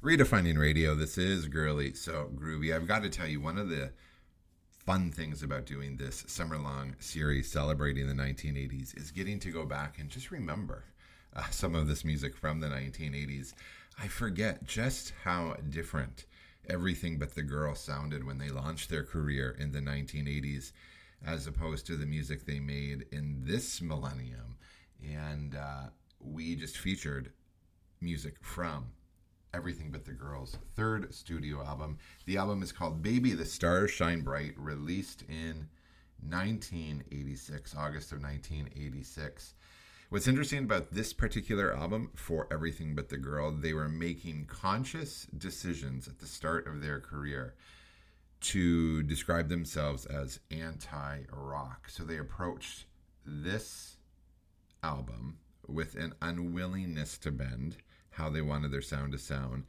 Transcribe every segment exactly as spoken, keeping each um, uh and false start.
Redefining Radio. This is Girly So Groovy. I've got to tell you, one of the fun things about doing this summer-long series celebrating the nineteen eighties is getting to go back and just remember uh, some of this music from the nineteen eighties. I forget just how different Everything But the Girl sounded when they launched their career in the nineteen eighties as opposed to the music they made in this millennium. And uh, we just featured music from Everything But the Girl's third studio album. The album is called Baby, the Stars Shine Bright, released in nineteen eighty-six, August of nineteen eighty-six. What's interesting about this particular album, For Everything But the Girl, they were making conscious decisions at the start of their career to describe themselves as anti-rock. So they approached this album with an unwillingness to bend how they wanted their sound to sound,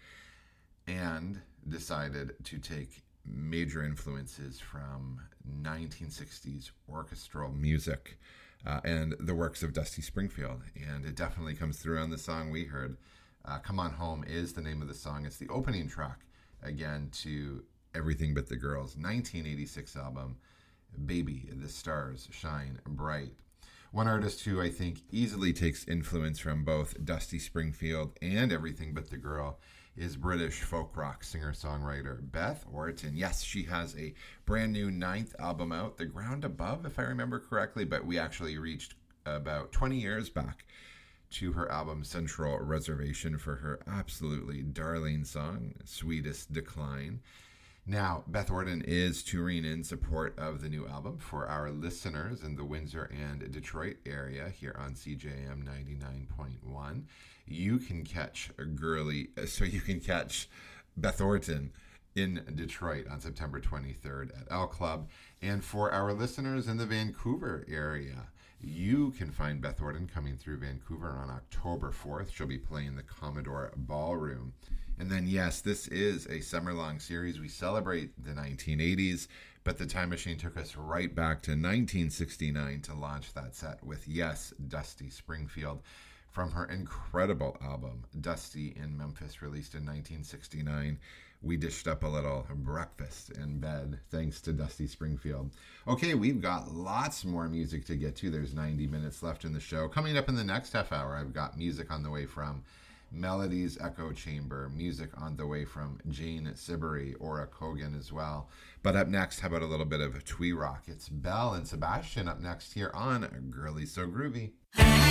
and decided to take major influences from nineteen sixties orchestral music uh, and the works of Dusty Springfield. And it definitely comes through on the song we heard. Uh, Come On Home is the name of the song. It's the opening track, again, to Everything But the Girl's nineteen eighty-six album, Baby, the Stars Shine Bright. One artist who I think easily takes influence from both Dusty Springfield and Everything But the Girl is British folk rock singer-songwriter Beth Orton. Yes, she has a brand new ninth album out, The Ground Above, if I remember correctly, but we actually reached about twenty years back to her album Central Reservation for her absolutely darling song, Sweetest Decline. Now, Beth Orton is touring in support of the new album for our listeners in the Windsor and Detroit area here on C J M ninety-nine point one. You can catch a girly, so you can catch Beth Orton in Detroit on September twenty-third at L Club. And for our listeners in the Vancouver area, you can find Beth Orton coming through Vancouver on October fourth. She'll be playing the Commodore Ballroom. And then, yes, this is a summer-long series. We celebrate the nineteen eighties, but the Time Machine took us right back to nineteen sixty-nine to launch that set with, yes, Dusty Springfield from her incredible album, Dusty in Memphis, released in nineteen sixty-nine. We dished up a little breakfast in bed thanks to Dusty Springfield. Okay, we've got lots more music to get to. There's ninety minutes left in the show. Coming up in the next half hour, I've got music on the way from Melody's Echo Chamber, music on the way from Jane Siberry, Ora Kogan as well. But up next, how about a little bit of twee rock? It's Belle and Sebastian up next here on Girly So Groovy.